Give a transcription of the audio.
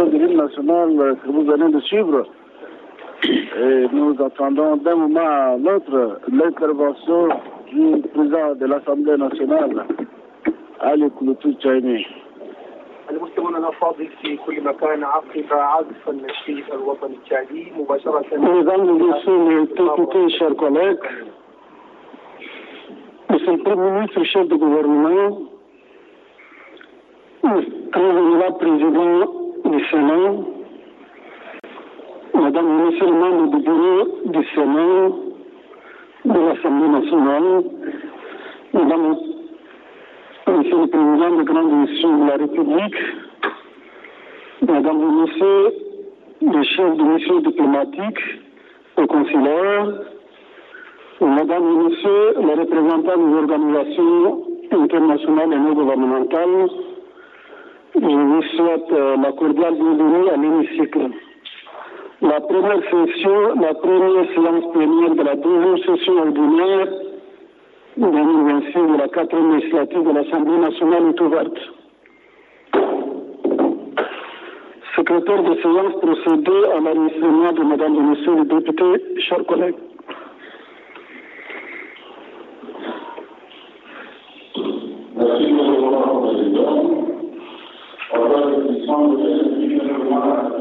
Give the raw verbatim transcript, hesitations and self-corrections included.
discussion de l'hymne national que vous venez de suivre. Et nous attendons d'un moment à l'autre l'intervention du président de l'Assemblée nationale, Ali Kouloutou Tchaïni. المستمعون الأفاضل في كل مكان عقب عزف النشيد الوطني التشادي مباشرة. Mesdames et messieurs les députés, chers collègues, Monsieur le Premier ministre, chef de gouvernement, Monsieur le Président du Sénat, Mesdames et Messieurs les membres du bureau du Sénat, de l'Assemblée nationale, Mesdames et Messieurs le Président de grande mission de la République, Mesdames et Messieurs les chefs de mission diplomatique et consulaire, Mesdames et Messieurs les représentants des organisations internationales et non gouvernementales, je vous souhaite la cordiale bienvenue à l'hémicycle. La première session, la première séance plénière de la deuxième session ordinaire deux mille vingt-six de la quatrième législature de l'Assemblée nationale est ouverte. Secrétaire de séance, procédez à l'enregistrement de Mesdames et Messieurs les députés, chers collègues. Merci, Monsieur le Président. En tant que président de la